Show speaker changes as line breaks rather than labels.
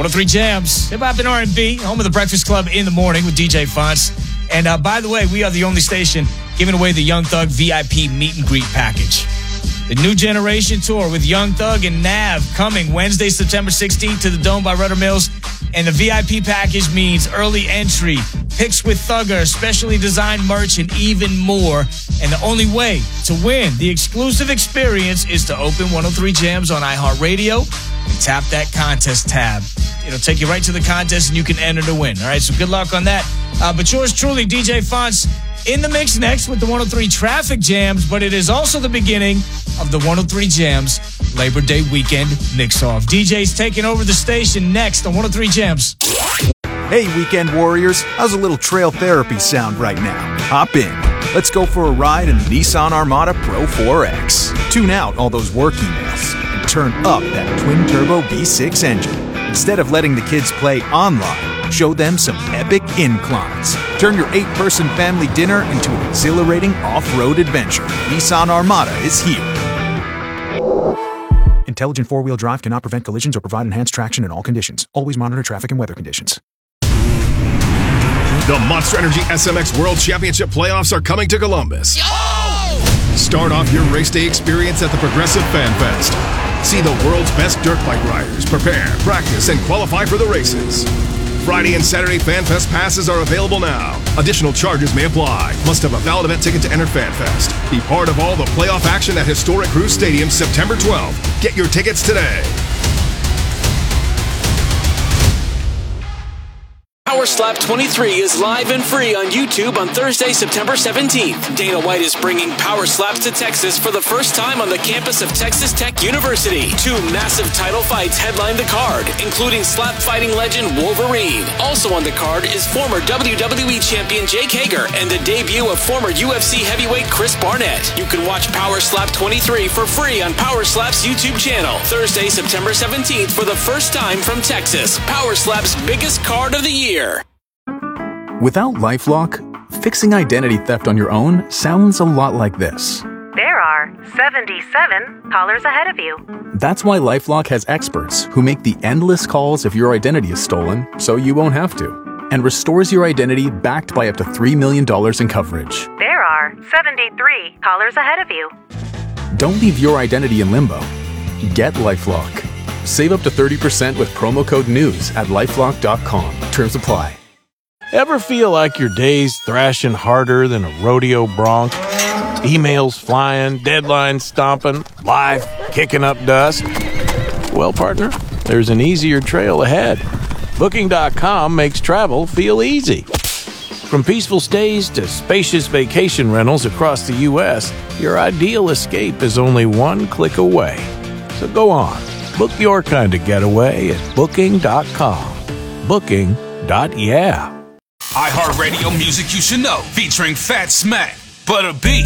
103 Jams, hip-hop and R&B, home of the Breakfast Club in the morning with DJ Fonz. And by the way, we are the only station giving away the Young Thug VIP meet and greet package. The New Generation Tour with Young Thug and Nav coming Wednesday, September 16th to the Dome by Rudder Mills. And the VIP package means early entry, pics with Thugger, specially designed merch, and even more. And the only way to win the exclusive experience is to open 103 Jams on iHeartRadio and tap that contest tab. It'll take you right to the contest and you can enter to win. All right, so good luck on that. But yours truly, DJ Fonz, in the mix next with the 103 Traffic Jams, but it is also the beginning of the 103 Jams Labor Day weekend mix-off. DJ's taking over the station next on 103 Jams.
Hey, weekend warriors, how's a little trail therapy sound right now? Hop in. Let's go for a ride in the Nissan Armada Pro 4X. Tune out all those work emails and turn up that twin-turbo V6 engine. Instead of letting the kids play online, show them some epic inclines. Turn your 8-person family dinner into an exhilarating off-road adventure. Nissan Armada is here. Intelligent four-wheel drive cannot prevent collisions or provide enhanced traction in all conditions. Always monitor traffic and weather conditions.
The Monster Energy SMX World Championship playoffs are coming to Columbus. Start off your race day experience at the Progressive Fan Fest. See the world's best dirt bike riders prepare, practice, and qualify for the races. Friday and Saturday Fan Fest passes are available now. Additional charges may apply. Must have a valid event ticket to enter Fan Fest. Be part of all the playoff action at historic Cruise Stadium September 12th. Get your tickets today.
Power Slap 23 is live and free on YouTube on Thursday, September 17th. Dana White is bringing Power Slaps to Texas for the first time on the campus of Texas Tech University. 2 massive title fights headline the card, including slap fighting legend Wolverine. Also on the card is former WWE champion Jake Hager and the debut of former UFC heavyweight Chris Barnett. You can watch Power Slap 23 for free on Power Slap's YouTube channel. Thursday, September 17th for the first time from Texas. Power Slap's biggest card of the year.
Without LifeLock, fixing identity theft on your own sounds a lot like this.
There are 77 callers ahead of you.
That's why LifeLock has experts who make the endless calls if your identity is stolen, so you won't have to, and restores your identity backed by up to $3 million in coverage.
There are 73 callers ahead of you.
Don't leave your identity in limbo. Get LifeLock. Save up to 30% with promo code NEWS at LifeLock.com. Terms apply.
Ever feel like your day's thrashing harder than a rodeo bronc? Emails flying, deadlines stomping, life kicking up dust? Well, partner, there's an easier trail ahead. Booking.com makes travel feel easy. From peaceful stays to spacious vacation rentals across the U.S., your ideal escape is only one click away. So go on, book your kind of getaway at Booking.com. Booking.yeah.
iHeartRadio music you should know, featuring Fat Smack, Butter B,